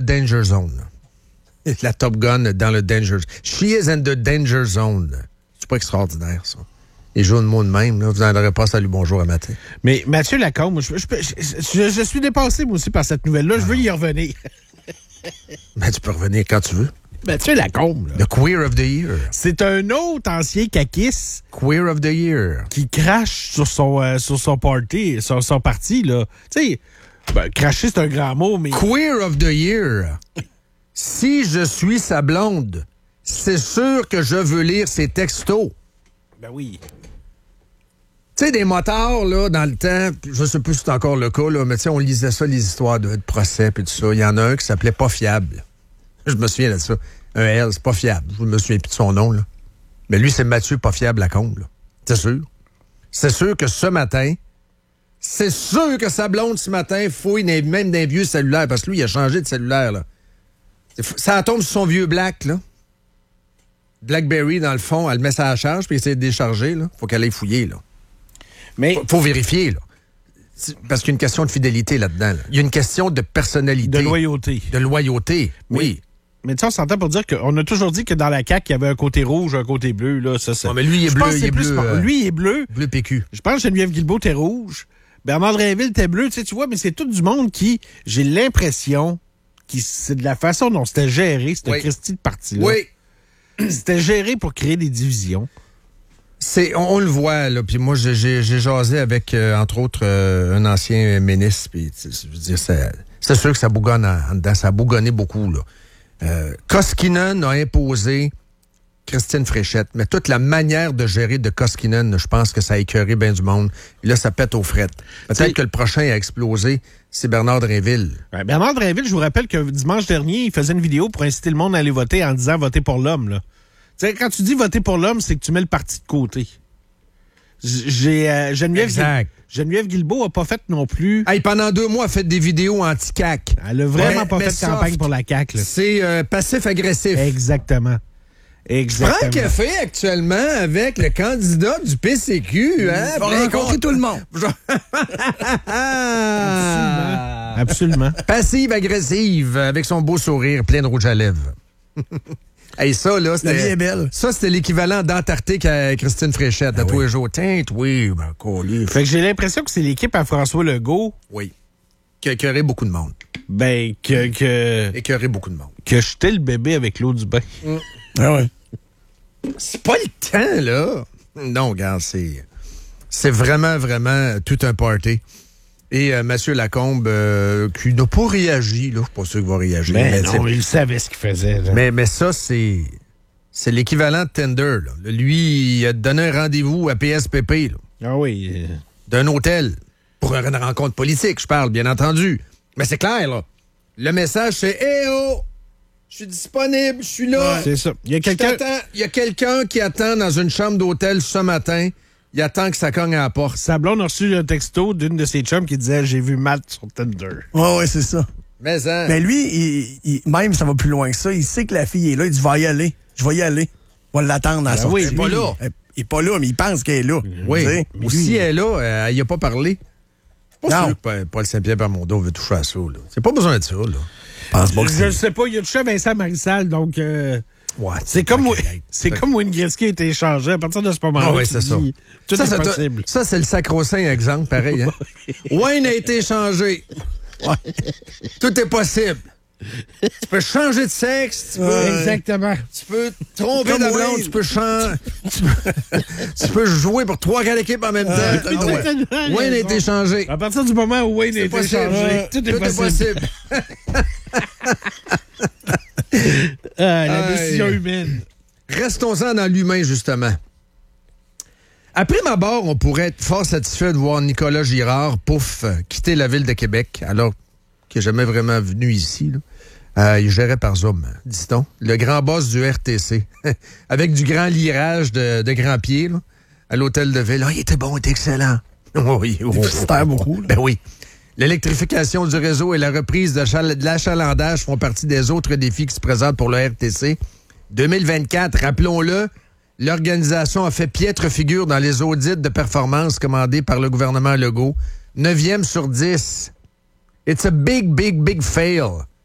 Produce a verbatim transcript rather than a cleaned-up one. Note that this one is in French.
danger zone. La Top Gun dans le danger zone. She is in the danger zone. C'est pas extraordinaire, ça. Les jeux de mots de même, là, vous n'en aurez pas salut bonjour à matin. Mais Mathieu Lacombe, je, je, je, je, je suis dépassé, moi aussi, par cette nouvelle-là. Ah. Je veux y revenir. Ben, tu peux revenir quand tu veux. Mathieu Lacombe, là. Le Queer of the Year. C'est un autre ancien caquiste. Queer of the Year. Qui crache sur son, euh, sur son party, sur son parti, là. Tu sais, ben, cracher, c'est un grand mot, mais... Queer of the Year. Si je suis sa blonde, c'est sûr que je veux lire ses textos. Ben oui. Tu sais, des motards, là, dans le temps, je sais plus si c'est encore le cas, là, mais tu sais, on lisait ça, les histoires de, de procès et tout ça. Il y en a un qui s'appelait Pas Fiable. Je me souviens de ça. Un L, c'est Pas Fiable. Je me souviens plus de son nom, là. Mais lui, c'est Mathieu Pas Fiable Lacombe, là. C'est sûr. C'est sûr que ce matin, c'est sûr que sa blonde, ce matin, fouille même d'un vieux cellulaire, parce que lui, il a changé de cellulaire, là. Ça tombe sur son vieux Black, là. BlackBerry, dans le fond, elle le met ça à la charge, puis il essaie de décharger, là. Faut qu'elle aille fouiller, là. Mais faut, faut vérifier, là. Parce qu'il y a une question de fidélité là-dedans. Là. Il y a une question de personnalité. De loyauté. De loyauté, mais, oui. Mais tu sais, on s'entend pour dire qu'on a toujours dit que dans la C A Q, il y avait un côté rouge, un côté bleu. Là, ça, ça. Ouais, mais lui, il est Je bleu. pense Il est plus bleu par... euh... Lui, il est bleu. Bleu P Q. Je pense que Geneviève Guilbeault était rouge. Bernard Drinville était bleu. Tu sais, tu vois, mais c'est tout du monde qui, j'ai l'impression, qui c'est de la façon dont c'était géré, cette oui. Christie de parti-là. Oui. C'était géré pour créer des divisions. C'est, on, on le voit, là. Puis moi, j'ai, j'ai, j'ai jasé avec, euh, entre autres, euh, un ancien ministre. Puis, je veux dire, c'est, c'est sûr que ça bougonne en, en dedans. Ça a bougonné beaucoup, là. Euh, Koskinen a imposé Christine Fréchette, mais toute la manière de gérer de Koskinen, je pense que ça a écœuré bien du monde. Et là, ça pète aux frettes. Peut-être c'est... que le prochain a explosé, c'est Bernard Drinville. Ouais, Bernard Drinville, je vous rappelle que dimanche dernier, il faisait une vidéo pour inciter le monde à aller voter en disant « Votez pour l'homme », là. Tu sais, quand tu dis voter pour l'homme, c'est que tu mets le parti de côté. J'ai euh, Geneviève, exact. Geneviève Guilbeault n'a pas fait non plus. Hey, pendant deux mois, elle a fait des vidéos anti-C A Q. Elle a vraiment ouais, pas fait de soft. campagne pour la C A Q. Là. C'est euh, passif-agressif. Exactement. Exactement. Prends un café actuellement avec le candidat du P C Q. Hein? On va rencontrer tout le monde. Absolument. Absolument. Passive-agressive avec son beau sourire plein de rouge à lèvres. Hey, ça, là, c'était, la vie est belle. Ça, c'était l'équivalent d'Antarctique à Christine Fréchette, ah, à oui. tous les jours. Tiens, oui, ben, colis. Fait que j'ai l'impression que c'est l'équipe à François Legault. Oui. Qui a écœuré beaucoup de monde. Ben, que. que écœuré beaucoup de monde. Que jeter le bébé avec l'eau du bain. Mm. Ah ouais. C'est pas le temps, là. Non, regarde, c'est. C'est vraiment, vraiment tout un party. Et euh, M. Lacombe, euh, qui n'a pas réagi, là, je suis pas sûr qu'il va réagir. Ben mais non, il savait ce qu'il faisait. Là. Mais, mais ça, c'est c'est l'équivalent de Tinder. Là. Lui, il a donné un rendez-vous à P S P P. Là, ah oui. D'un hôtel. Pour une rencontre politique, je parle, bien entendu. Mais c'est clair, là. Le message, c'est « Hey, oh! Je suis disponible, je suis là! » Ouais, c'est ça. Il y a quelqu'un... Il y a quelqu'un qui attend dans une chambre d'hôtel ce matin. Il attend que ça cogne à la porte. Sa blonde a reçu un texto d'une de ses chums qui disait « J'ai vu Matt sur Tinder. » Ouais, ouais, c'est ça. Mais, hein... Mais lui, il, il, même ça va plus loin que ça. Il sait que la fille est là. Il dit « Je vais y aller. Je vais y aller. Je vais l'attendre à ben la sortie. Oui, il est pas là. Il est pas là, mais il pense qu'elle est là. Oui. Ou si elle est là, elle n'y a pas parlé. C'est pas non. sûr que Paul Saint-Pierre-Plamondon veut toucher à ça. Là. C'est pas besoin de ça. Là. Pense pas que je ne sais pas. Il a touché à Vincent Marissal, donc... Euh... Ouais, c'est comme, c'est comme Wayne Gretzky a été échangé. À partir de ce moment-là, ah ouais, c'est ça. Tout ça, est ça, possible. Ça, c'est le sacro-saint exemple, pareil. Hein? Wayne a été échangé. Ouais. Tout est possible. Tu peux changer de sexe. Tu peux, ouais. Exactement. Tu peux tromper de blonde. Tu peux changer. tu, peux, tu peux jouer pour trois grandes équipes en même temps. Euh, ouais. Wayne a été échangé. À partir du moment où Wayne a été échangé, tout est tout possible. Est possible. Ah, la Aïe. Décision humaine. Restons-en dans l'humain, justement. Après ma barre, on pourrait être fort satisfait de voir Nicolas Girard, pouf, quitter la ville de Québec, alors qu'il n'est jamais vraiment venu ici. Là. Euh, il gérait par Zoom, dit-on. Le grand boss du R T C. Avec du grand lirage de, de grand pied, là, à l'hôtel de ville. Oh, il était bon, il était excellent. Oh, oui, oh, c'était oh, beaucoup. Là. Ben oui. L'électrification du réseau et la reprise de, chal- de l'achalandage font partie des autres défis qui se présentent pour le R T C. deux mille vingt-quatre, rappelons-le, l'organisation a fait piètre figure dans les audits de performance commandés par le gouvernement Legault. Neuvième sur dix. It's a big, big, big fail.